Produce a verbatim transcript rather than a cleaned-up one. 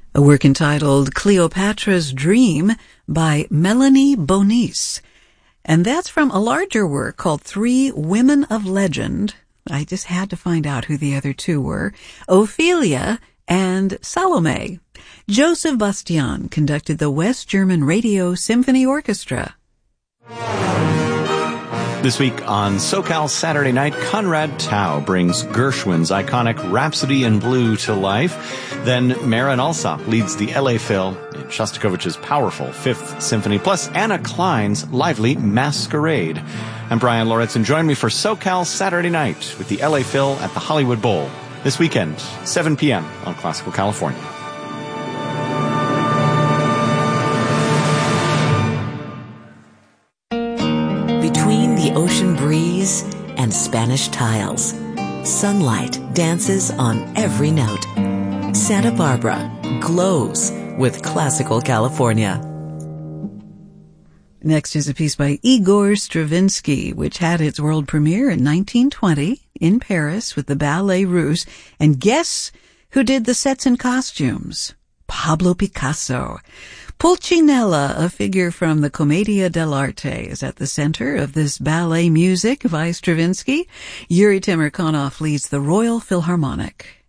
A work entitled Cleopatra's Dream by Melanie Bonis. And that's from a larger work called Three Women of Legend. I just had to find out who the other two were. Ophelia and Salome. Joseph Bastian conducted the West German Radio Symphony Orchestra. This week on SoCal Saturday Night, Conrad Tao brings Gershwin's iconic Rhapsody in Blue to life. Then Marin Alsop leads the L A Phil in Shostakovich's powerful Fifth Symphony, plus Anna Klein's lively Masquerade. I'm Brian Lorentzen. Join me for SoCal Saturday Night with the L A Phil at the Hollywood Bowl this weekend, seven p.m. on Classical California. Between the ocean breeze and Spanish tiles, sunlight dances on every note. Santa Barbara glows with Classical California. Next is a piece by Igor Stravinsky, which had its world premiere in nineteen twenty in Paris with the Ballet Russe. And guess who did the sets and costumes? Pablo Picasso. Pulcinella, a figure from the Commedia dell'arte, is at the center of this ballet music by Stravinsky. Yuri Timirkanov leads the Royal Philharmonic.